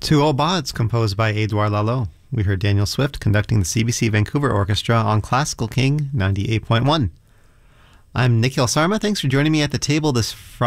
Two Old Bauds, composed by Edouard Lalo. We heard Daniel Swift conducting the CBC Vancouver Orchestra on Classical King 98.1. I'm Nikhil Sarma. Thanks for joining me at the table this Friday.